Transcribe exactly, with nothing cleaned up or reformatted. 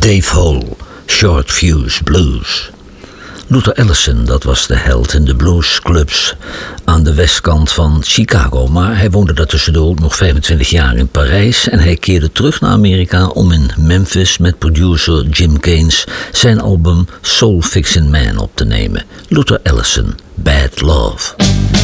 Dave Hole, Short Fuse Blues. Luther Allison, dat was de held in de bluesclubs aan de westkant van Chicago. Maar hij woonde daartussendoor nog vijfentwintig jaar in Parijs en hij keerde terug naar Amerika om in Memphis met producer Jim Gaines zijn album Soul Fixin' Man op te nemen. Luther Allison, Bad Love.